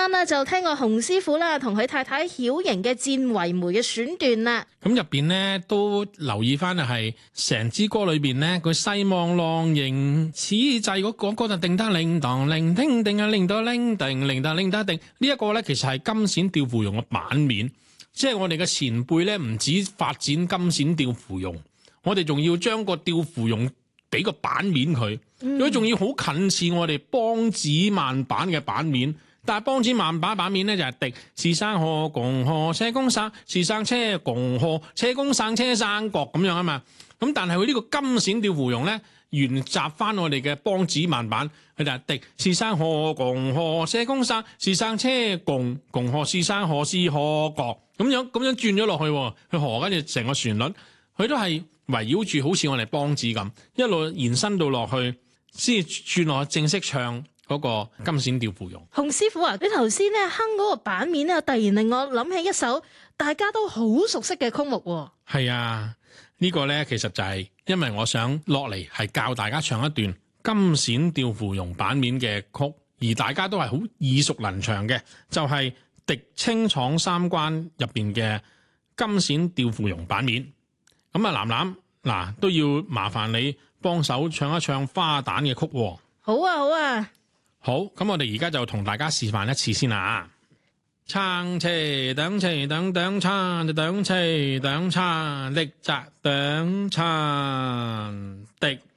啱咧就聽過洪師傅啦，同佢太太曉瑩嘅《戰維梅》嘅選段啦。 咁入邊咧都留意翻就係成支歌裏邊咧，佢西望浪形此際嗰個就定得令當令聽定啊，令到令定令得令得定呢一個咧，其實係金閃吊芙蓉嘅版面，即係我哋嘅前輩咧唔止發展金閃吊芙蓉，我哋仲要將個吊芙蓉俾個版面佢，佢仲要好近似我哋梆子慢板嘅版面。但係梆子慢板版面咧就係滴是山河共河車公生是生車共河車公生車生角咁樣啊嘛。咁但係佢呢個金閃吊芙蓉咧，沿襲翻我哋嘅梆子慢板，佢就係滴是山河共河車公生是生車共河是山河是河角咁樣轉咗落去，佢河跟住成個旋律，佢都係圍繞住好似我哋梆子咁一路延伸到落去，先至轉落去正式唱嗰個金閃吊芙蓉。 洪師傅啊，你頭先咧哼嗰個版面咧，突然令我諗起一首大家都好熟悉嘅曲目喎。 係啊，呢個咧其實就係因為我想落嚟係教大家唱一段金閃吊芙蓉版面嘅曲，而大家都係好耳熟能詳嘅，就係《狄青闖三關》入邊嘅金閃吊芙蓉版面。咁啊，藍嗱都要麻煩你幫手唱一唱花旦嘅曲喎。 好啊，好啊。 好，咁我哋而家就同大家示範一次先啦。撐車等車等等撐，等車等撐，力擲等撐，滴